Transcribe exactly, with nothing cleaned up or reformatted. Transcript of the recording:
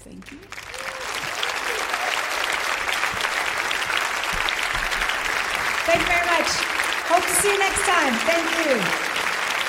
Thank you. Thank you very much. Hope to see you next time. Thank you.